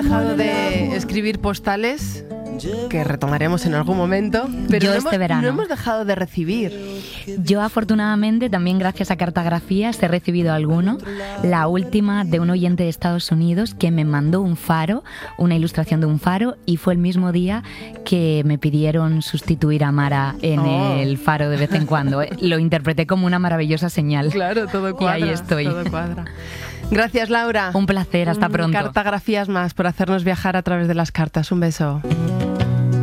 dejado de escribir postales, que retomaremos en algún momento, pero no hemos dejado de recibir. Yo afortunadamente también gracias a Cartografías he recibido alguno. La última de un oyente de Estados Unidos que me mandó un faro, una ilustración de un faro, y fue el mismo día que me pidieron sustituir a Mara en el faro de vez en cuando. Lo interpreté como una maravillosa señal. Claro, todo cuadra. Y ahí estoy. Todo cuadra. Gracias, Laura. Un placer, hasta pronto. Cartografías más por hacernos viajar a través de las cartas. Un beso.